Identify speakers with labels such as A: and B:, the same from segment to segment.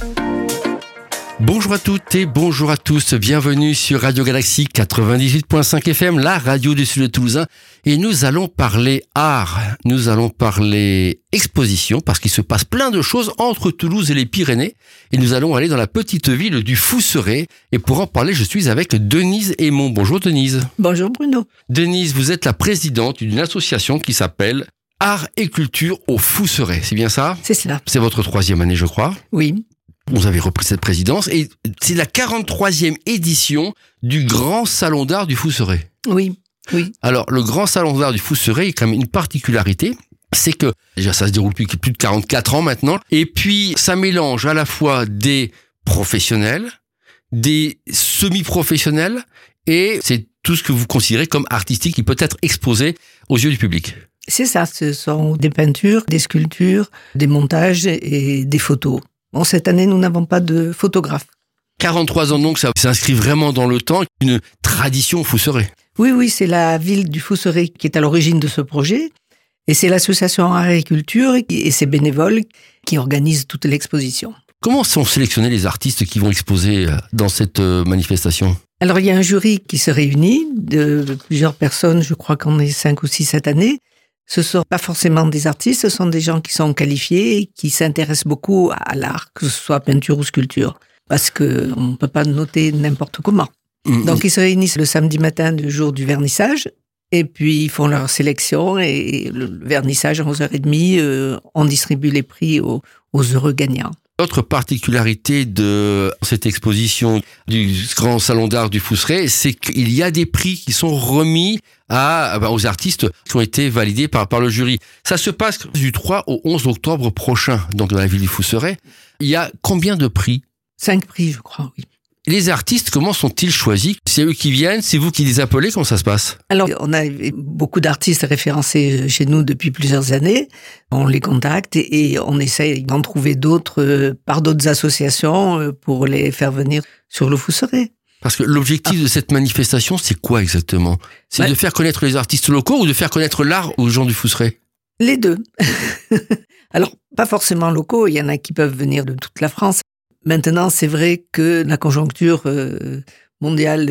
A: Bonjour à toutes et bonjour à tous, bienvenue sur Radio Galaxie 98.5 FM, la radio du Sud Toulousain. Et nous allons parler art, nous allons parler exposition, parce qu'il se passe plein de choses entre Toulouse et les Pyrénées. Et nous allons aller dans la petite ville du Fousseret. Et pour en parler, je suis avec Denise Aymon. Bonjour Denise.
B: Bonjour Bruno.
A: Denise, vous êtes la présidente d'une association qui s'appelle Art et Culture au Fousseret, c'est bien ça ?
B: C'est cela.
A: C'est votre 3e année, je crois.
B: Oui.
A: Vous avez repris cette présidence et c'est la 43e édition du Grand Salon d'Art du Fousseret.
B: Oui.
A: Alors, le Grand Salon d'Art du Fousseret, il y a quand même une particularité, c'est que, déjà, ça se déroule depuis plus de 44 ans maintenant, et puis ça mélange à la fois des professionnels, des semi-professionnels, et c'est tout ce que vous considérez comme artistique qui peut être exposé aux yeux du public.
B: C'est ça, ce sont des peintures, des sculptures, des montages et des photos. Bon, cette année, nous n'avons pas de photographe.
A: 43 ans donc, ça s'inscrit vraiment dans le temps, une tradition au Fousseret.
B: Oui, c'est la ville du Fousseret qui est à l'origine de ce projet. Et c'est l'association Art et Culture et ses bénévoles qui organisent toute l'exposition.
A: Comment sont sélectionnés les artistes qui vont exposer dans cette manifestation ?
B: Alors, il y a un jury qui se réunit de plusieurs personnes, je crois qu'on est 5 ou 6 cette année. Ce ne sont pas forcément des artistes, ce sont des gens qui sont qualifiés et qui s'intéressent beaucoup à l'art, que ce soit peinture ou sculpture, parce qu'on ne peut pas noter n'importe comment. Donc ils se réunissent le samedi matin du jour du vernissage, et puis ils font leur sélection, et le vernissage à 11h30, on distribue les prix aux heureux gagnants.
A: L'autre particularité de cette exposition du Grand Salon d'Art du Fousseret, c'est qu'il y a des prix qui sont remis aux artistes qui ont été validés par le jury. Ça se passe du 3 au 11 octobre prochain, donc dans la ville du Fousseret. Il y a combien de prix ?
B: 5 prix, je crois, oui.
A: Les artistes, comment sont-ils choisis ? C'est eux qui viennent, c'est vous qui les appelez, comment ça se passe ?
B: Alors, on a beaucoup d'artistes référencés chez nous depuis plusieurs années. On les contacte et on essaye d'en trouver d'autres par d'autres associations pour les faire venir sur le Fousseret.
A: Parce que l'objectif de cette manifestation, c'est quoi exactement ? C'est de faire connaître les artistes locaux ou de faire connaître l'art aux gens du Fousseret ?
B: Les deux. Alors, pas forcément locaux, il y en a qui peuvent venir de toute la France. Maintenant, c'est vrai que la conjoncture mondiale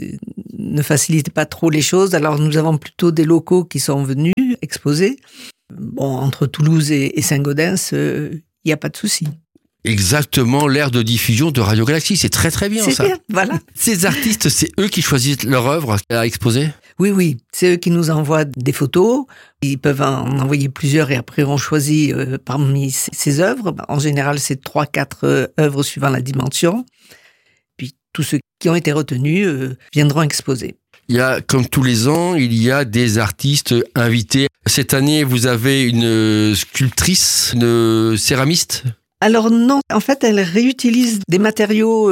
B: ne facilite pas trop les choses. Alors, nous avons plutôt des locaux qui sont venus exposer. Bon, entre Toulouse et Saint-Gaudens, il n'y a pas de souci.
A: Exactement l'aire de diffusion de Radio Galaxie. C'est très très bien ça.
B: C'est bien, voilà.
A: Ces artistes, c'est eux qui choisissent leur œuvre à exposer ?
B: Oui. C'est eux qui nous envoient des photos. Ils peuvent en envoyer plusieurs et après on choisit parmi ces œuvres. En général, c'est 3-4 œuvres suivant la dimension. Puis tous ceux qui ont été retenus viendront exposer.
A: Il y a, comme tous les ans, il y a des artistes invités. Cette année, vous avez une sculptrice, une céramiste ?
B: Alors non, en fait, elle réutilise des matériaux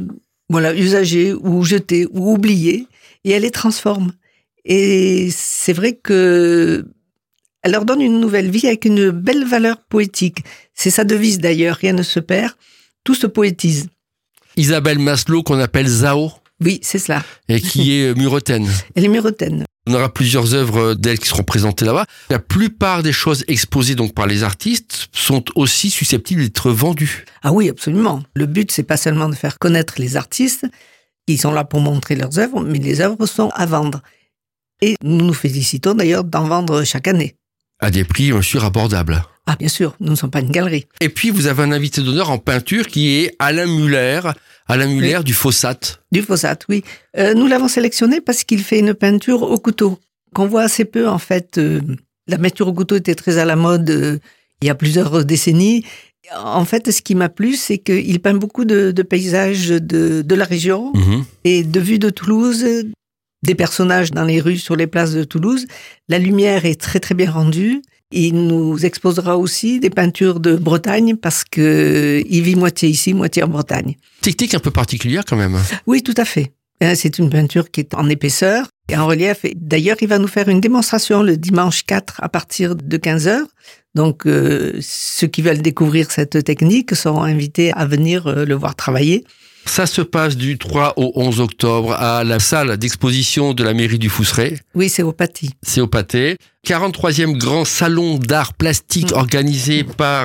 B: usagés ou jetés ou oubliés et elle les transforme. Et c'est vrai que elle leur donne une nouvelle vie avec une belle valeur poétique. C'est sa devise d'ailleurs, rien ne se perd, tout se poétise.
A: Isabelle Maslow, qu'on appelle Zao.
B: Oui, c'est cela.
A: Et qui est muretaine.
B: Elle est muretaine.
A: On aura plusieurs œuvres d'elle qui seront présentées là-bas. La plupart des choses exposées donc par les artistes sont aussi susceptibles d'être vendues.
B: Ah oui, absolument. Le but, c'est pas seulement de faire connaître les artistes, qui sont là pour montrer leurs œuvres, mais les œuvres sont à vendre. Et nous nous félicitons d'ailleurs d'en vendre chaque année.
A: À des prix, bien sûr, abordables.
B: Ah, bien sûr, nous ne sommes pas une galerie.
A: Et puis, vous avez un invité d'honneur en peinture qui est Alain Muller oui. Du Fossat.
B: Du Fossat, oui. Nous l'avons sélectionné parce qu'il fait une peinture au couteau, qu'on voit assez peu en fait. La peinture au couteau était très à la mode il y a plusieurs décennies. En fait, ce qui m'a plu, c'est qu'il peint beaucoup de paysages de la région et de vues de Toulouse, des personnages dans les rues, sur les places de Toulouse. La lumière est très très bien rendue. Il nous exposera aussi des peintures de Bretagne parce que il vit moitié ici, moitié en Bretagne.
A: Technique un peu particulière quand même.
B: Oui, tout à fait. C'est une peinture qui est en épaisseur et en relief. D'ailleurs, il va nous faire une démonstration le dimanche 4 à partir de 15h. Donc, ceux qui veulent découvrir cette technique seront invités à venir le voir travailler.
A: Ça se passe du 3 au 11 octobre à la salle d'exposition de la mairie du Fousseret.
B: Oui, c'est au Paty.
A: C'est au Pathé. 43e grand salon d'art plastique organisé par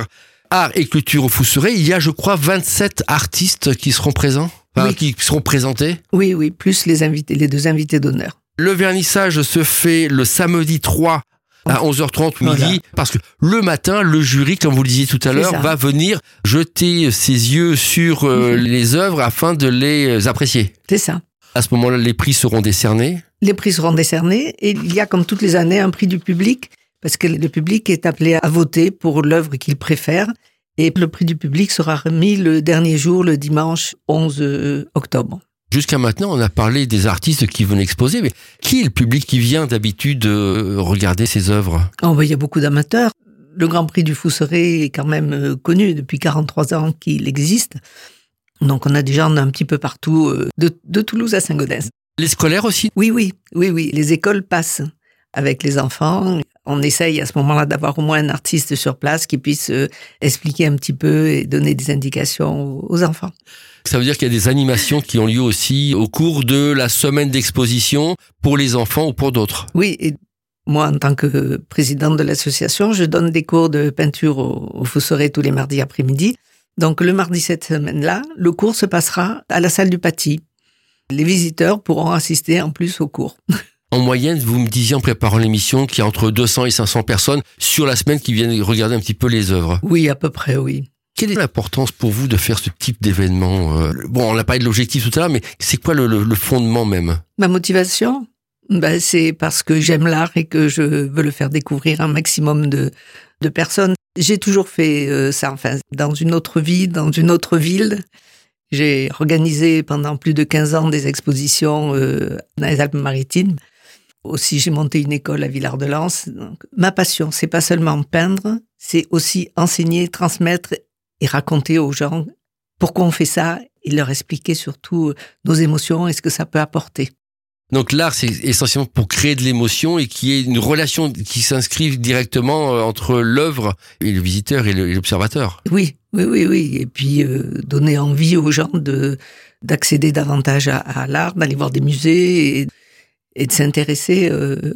A: Art et culture au Fousseret, il y a, je crois, 27 artistes qui seront présents, qui seront présentés.
B: Oui, plus les deux invités d'honneur.
A: Le vernissage se fait le samedi 3 à 11h30 midi, parce que le matin, le jury, comme vous le disiez tout à l'heure, va venir jeter ses yeux sur les œuvres afin de les apprécier.
B: C'est ça.
A: À ce moment-là, les prix seront décernés.
B: Les prix seront décernés et il y a, comme toutes les années, un prix du public, parce que le public est appelé à voter pour l'œuvre qu'il préfère. Et le prix du public sera remis le dernier jour, le dimanche 11 octobre.
A: Jusqu'à maintenant, on a parlé des artistes qui venaient exposer, mais qui est le public qui vient d'habitude regarder ces œuvres ?
B: Il y a beaucoup d'amateurs. Le Grand Prix du Fousseret est quand même connu depuis 43 ans qu'il existe. Donc on a des gens un petit peu partout, de Toulouse à Saint-Gaudens.
A: Les scolaires aussi ?
B: Oui. Les écoles passent avec les enfants. On essaye à ce moment-là d'avoir au moins un artiste sur place qui puisse expliquer un petit peu et donner des indications aux enfants.
A: Ça veut dire qu'il y a des animations qui ont lieu aussi au cours de la semaine d'exposition pour les enfants ou pour d'autres.
B: Oui, et moi, en tant que présidente de l'association, je donne des cours de peinture au Fousseret tous les mardis après-midi. Donc le mardi cette semaine-là, le cours se passera à la salle du Paty. Les visiteurs pourront assister en plus au cours.
A: En moyenne, vous me disiez en préparant l'émission qu'il y a entre 200 et 500 personnes sur la semaine qui viennent regarder un petit peu les œuvres.
B: Oui, à peu près, oui.
A: Quelle est l'importance pour vous de faire ce type d'événement ? Bon, on a parlé de l'objectif tout à l'heure, mais c'est quoi le fondement même ? Ma
B: motivation ? C'est parce que j'aime l'art et que je veux le faire découvrir un maximum de personnes. J'ai toujours fait ça, dans une autre vie, dans une autre ville. J'ai organisé pendant plus de 15 ans des expositions dans les Alpes-Maritimes. Aussi, j'ai monté une école à Villard-de-Lans. Donc, ma passion, c'est pas seulement peindre, c'est aussi enseigner, transmettre et raconter aux gens pourquoi on fait ça et leur expliquer surtout nos émotions et ce que ça peut apporter.
A: Donc l'art, c'est essentiellement pour créer de l'émotion et qu'il y ait une relation qui s'inscrive directement entre l'œuvre et le visiteur et l'observateur.
B: Oui. Et puis donner envie aux gens d'accéder davantage à l'art, d'aller voir des musées et de s'intéresser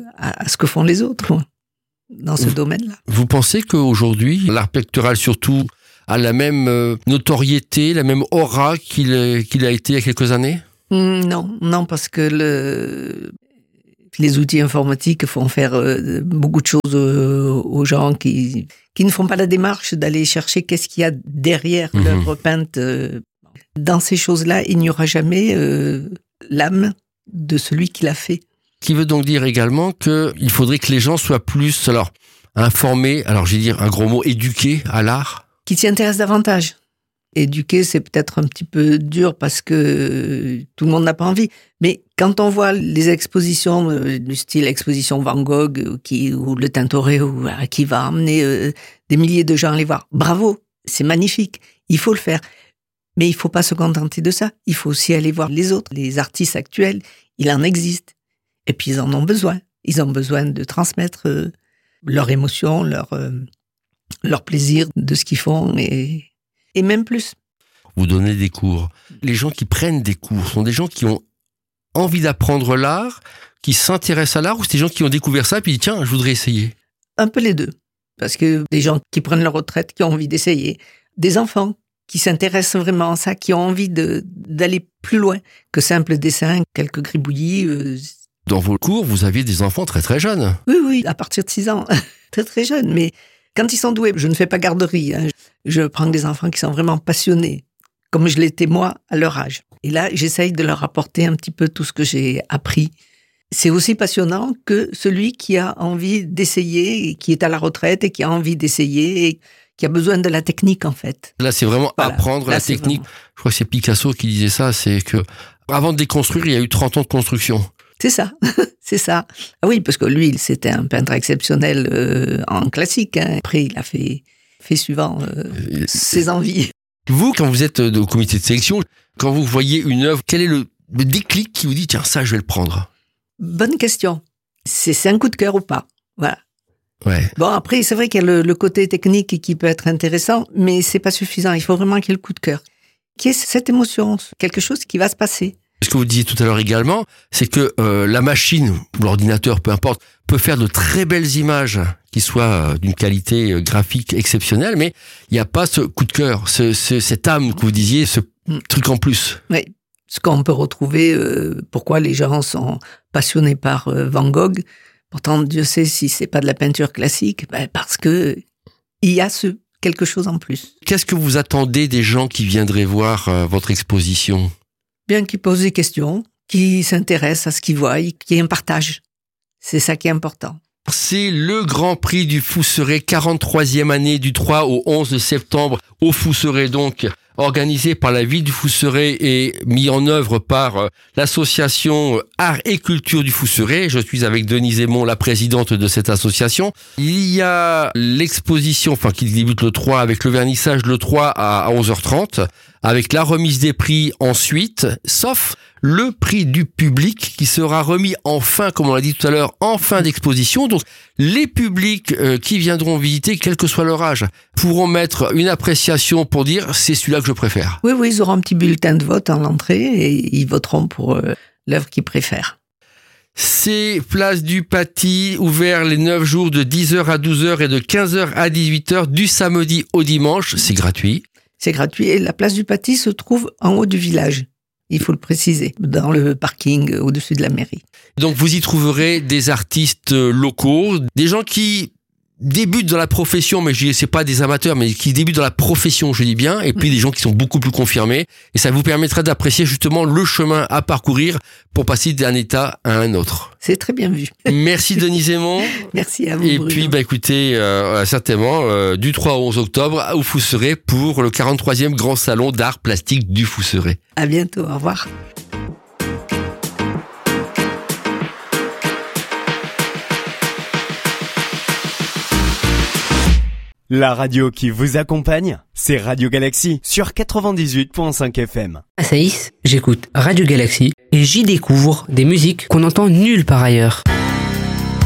B: à ce que font les autres dans ce domaine-là.
A: Vous pensez qu'aujourd'hui, l'art pictural surtout a la même notoriété, la même aura qu'il a été il y a quelques années ?
B: Non, parce que les outils informatiques font faire beaucoup de choses aux gens qui ne font pas la démarche d'aller chercher qu'est-ce qu'il y a derrière l'œuvre peinte. Dans ces choses-là, il n'y aura jamais l'âme de celui qui l'a fait.
A: Qui veut donc dire également qu'il faudrait que les gens soient plus informés, je vais dire un gros mot, éduqués à l'art.
B: Qui s'y intéressent davantage. Éduquer, c'est peut-être un petit peu dur parce que tout le monde n'a pas envie. Mais quand on voit les expositions du style exposition Van Gogh ou le Tintoretto qui va emmener des milliers de gens à les voir, bravo, c'est magnifique, il faut le faire. Mais il faut pas se contenter de ça. Il faut aussi aller voir les autres, les artistes actuels. Il en existe. Et puis ils en ont besoin. Ils ont besoin de transmettre leur émotion, leur plaisir de ce qu'ils font et même plus.
A: Vous donnez des cours. Les gens qui prennent des cours sont des gens qui ont envie d'apprendre l'art, qui s'intéressent à l'art, ou c'est des gens qui ont découvert ça et puis tiens, je voudrais essayer?
B: Un peu les deux. Parce que des gens qui prennent leur retraite, qui ont envie d'essayer. Des enfants qui s'intéressent vraiment à ça, qui ont envie d'aller plus loin que simple dessin, quelques gribouillis.
A: Dans vos cours, vous aviez des enfants très très jeunes.
B: Oui, à partir de 6 ans. Très très jeunes. Mais quand ils sont doués, je ne fais pas garderie. Je prends des enfants qui sont vraiment passionnés, comme je l'étais moi à leur âge. Et là, j'essaye de leur apporter un petit peu tout ce que j'ai appris. C'est aussi passionnant que celui qui a envie d'essayer, qui est à la retraite et qui a envie d'essayer et qui a besoin de la technique, en fait.
A: Là, c'est vraiment apprendre la technique. Vraiment... Je crois que c'est Picasso qui disait ça, c'est que avant de déconstruire, il y a eu 30 ans de construction.
B: C'est ça, c'est ça. Ah oui, parce que lui, c'était un peintre exceptionnel en classique. Après, il a fait suivant ses envies.
A: Vous, quand vous êtes au comité de sélection, quand vous voyez une œuvre, quel est le déclic qui vous dit « Tiens, ça, je vais le prendre ».
B: Bonne question. C'est un coup de cœur ou pas. Voilà.
A: Ouais.
B: Bon, après, c'est vrai qu'il y a le côté technique qui peut être intéressant, mais c'est pas suffisant. Il faut vraiment qu'il y ait le coup de cœur. Qu'il y ait cette émotion, quelque chose qui va se passer.
A: Ce que vous disiez tout à l'heure également, c'est que la machine ou l'ordinateur, peu importe, peut faire de très belles images qui soient d'une qualité graphique exceptionnelle, mais il n'y a pas ce coup de cœur, cette âme que vous disiez, ce truc en plus.
B: Oui, ce qu'on peut retrouver, pourquoi les gens sont passionnés par Van Gogh. Pourtant, Dieu sait si c'est pas de la peinture classique, parce que il y a quelque chose en plus.
A: Qu'est-ce que vous attendez des gens qui viendraient voir votre exposition ?
B: Bien qu'ils posent des questions, qu'ils s'intéressent à ce qu'ils voient, qu'il y ait un partage. C'est ça qui est important.
A: C'est le Grand Prix du Fousseret, 43e année du 3 au 11 septembre au Fousseret, donc organisé par la ville du Fousseret et mis en œuvre par l'association Art et Culture du Fousseret. Je suis avec Denise Aymon, la présidente de cette association. Il y a l'exposition, qui débute le 3 avec le vernissage le 3 à 11h30, avec la remise des prix ensuite, sauf le prix du public qui sera remis en fin, comme on l'a dit tout à l'heure, en fin d'exposition. Donc les publics qui viendront visiter, quel que soit leur âge, pourront mettre une appréciation pour dire c'est celui-là que je préfère.
B: Oui, ils auront un petit bulletin de vote à l'entrée et ils voteront pour l'œuvre qu'ils préfèrent.
A: C'est place du Paty, ouvert les 9 jours de 10h à 12h et de 15h à 18h du samedi au dimanche. C'est gratuit.
B: C'est gratuit et la place du Paty se trouve en haut du village. Il faut le préciser, dans le parking au-dessus de la mairie.
A: Donc vous y trouverez des artistes locaux, des gens qui débutent dans la profession, mais c'est pas des amateurs, mais qui débutent dans la profession, je dis bien, et puis des gens qui sont beaucoup plus confirmés. Et ça vous permettra d'apprécier justement le chemin à parcourir pour passer d'un état à un autre.
B: C'est très bien vu.
A: Merci Denise Aymon.
B: Merci à vous.
A: Et
B: Bruno.
A: puis écoutez, certainement du 3 au 11 octobre au Fousseret pour le 43e Grand Salon d'Art Plastique du Fousseret.
B: À bientôt, au revoir.
C: La radio qui vous accompagne, c'est Radio Galaxy sur 98.5 FM.
D: À Saïs, j'écoute Radio Galaxy et j'y découvre des musiques qu'on n'entend nulle part ailleurs.